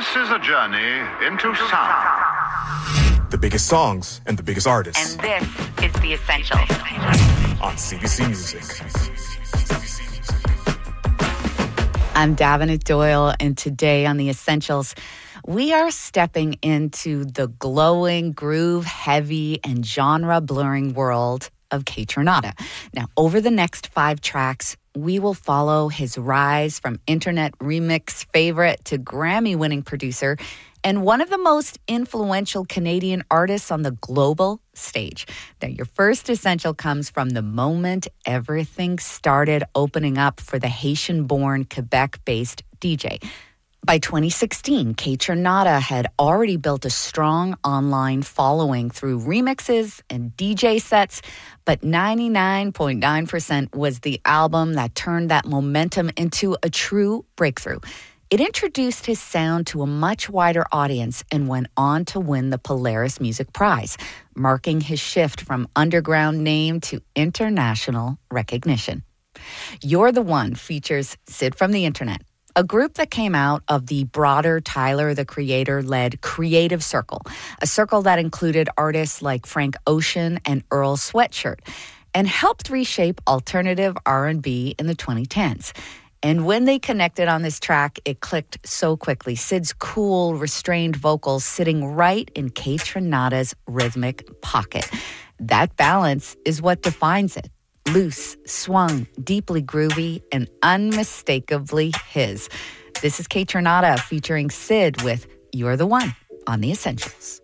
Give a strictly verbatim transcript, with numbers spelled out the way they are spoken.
This is a journey into sound. The biggest songs and the biggest artists. And this is The Essentials. On C B C Music. I'm Davenant Doyle, and today on The Essentials, we are stepping into the glowing, groove-heavy, and genre-blurring world of Kaytranada. Now, over the next five tracks, we will follow his rise from internet remix favorite to Grammy-winning producer and one of the most influential Canadian artists on the global stage. Now, your first essential comes from the moment everything started opening up for the Haitian-born, Quebec-based D J. By twenty sixteen, Kaytranada had already built a strong online following through remixes and D J sets, but ninety-nine point nine percent was the album that turned that momentum into a true breakthrough. It introduced his sound to a much wider audience and went on to win the Polaris Music Prize, marking his shift from underground name to international recognition. You're the One features Sid from the Internet, a group that came out of the broader Tyler, the Creator-led Creative Circle, a circle that included artists like Frank Ocean and Earl Sweatshirt, and helped reshape alternative R and B in the twenty tens. And when they connected on this track, it clicked so quickly. Sid's cool, restrained vocals sitting right in Kaytranada's rhythmic pocket. That balance is what defines it. Loose, swung, deeply groovy, and unmistakably his. This is Kaytranada featuring Sid with You're the One on The Essentials.